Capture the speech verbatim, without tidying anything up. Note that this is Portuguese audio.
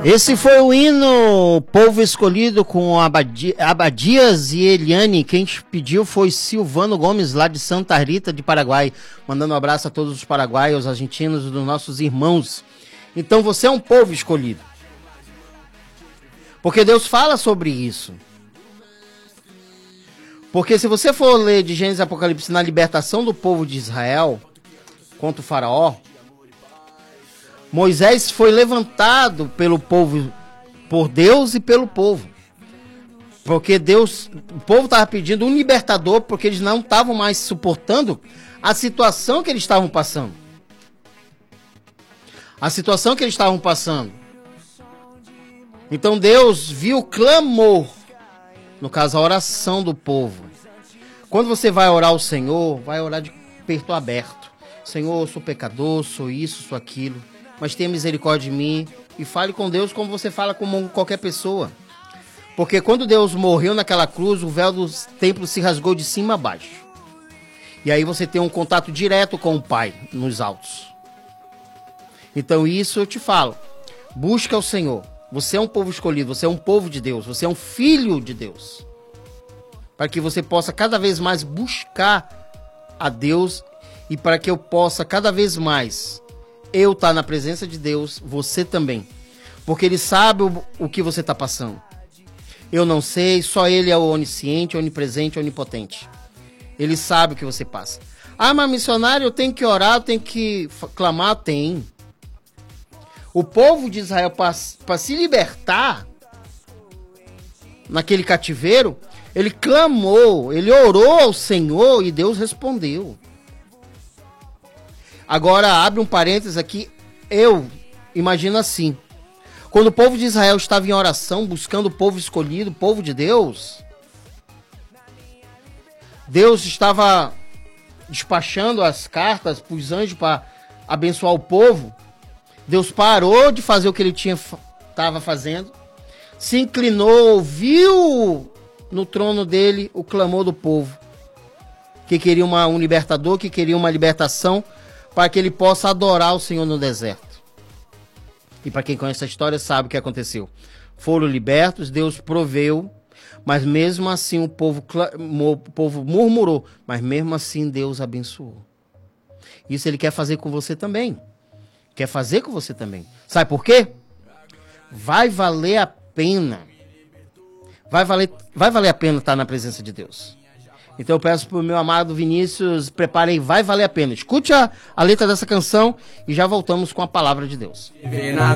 Esse foi o hino Povo Escolhido com Abadi, Abadias e Eliane. Quem pediu foi Silvano Gomes, lá de Santa Rita, de Paraguai. Mandando um abraço a todos os paraguaios, argentinos, dos nossos irmãos. Então você é um povo escolhido. Porque Deus fala sobre isso. Porque se você for ler de Gênesis e Apocalipse na libertação do povo de Israel contra o faraó, Moisés foi levantado pelo povo, por Deus e pelo povo. Porque Deus, o povo estava pedindo um libertador, porque eles não estavam mais suportando a situação que eles estavam passando. A situação que eles estavam passando. Então Deus viu o clamor, no caso a oração do povo. Quando você vai orar ao Senhor, vai orar de peito aberto. Senhor, eu sou pecador, sou isso, sou aquilo. Mas tenha misericórdia de mim e fale com Deus como você fala com qualquer pessoa. Porque quando Deus morreu naquela cruz, o véu do templo se rasgou de cima a baixo. E aí você tem um contato direto com o Pai nos altos. Então isso eu te falo. Busca o Senhor. Você é um povo escolhido, você é um povo de Deus, você é um filho de Deus. Para que você possa cada vez mais buscar a Deus e para que eu possa cada vez mais eu estar na presença de Deus, você também. Porque Ele sabe o, o que você está passando. Eu não sei, só Ele é o onisciente, onipresente, onipotente. Ele sabe o que você passa. Ah, mas missionário, eu tenho que orar, eu tenho que clamar? Tem. O povo de Israel, para se libertar naquele cativeiro, ele clamou, ele orou ao Senhor e Deus respondeu. Agora, abre um parênteses aqui, eu imagino assim, quando o povo de Israel estava em oração, buscando o povo escolhido, o povo de Deus, Deus estava despachando as cartas para os anjos para abençoar o povo. Deus parou de fazer o que ele tinha estava fazendo, se inclinou, ouviu no trono dele o clamor do povo, que queria uma, um libertador, que queria uma libertação, para que ele possa adorar o Senhor no deserto. E para quem conhece a história sabe o que aconteceu. Foram libertos, Deus proveu, mas mesmo assim o povo, o povo murmurou, mas mesmo assim Deus abençoou. Isso Ele quer fazer com você também. Quer fazer com você também. Sabe por quê? Vai valer a pena. Vai valer, vai valer a pena estar na presença de Deus. Então eu peço para o meu amado Vinícius, preparem, vai valer a pena. Escute a, a letra dessa canção e já voltamos com a palavra de Deus.